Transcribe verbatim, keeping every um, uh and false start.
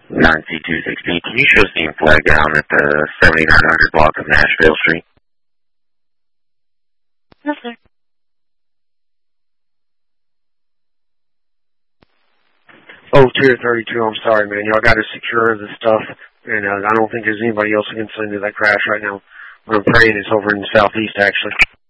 nine C two six B, can you show steam flag down at the seventy-nine hundred block of Nashville Street? Yes, sir. Oh, Tier thirty-two, I'm sorry, man. You know, I got to secure this stuff, and uh, I don't think there's anybody else who can send to that crash right now. What I'm praying is over in the southeast, actually.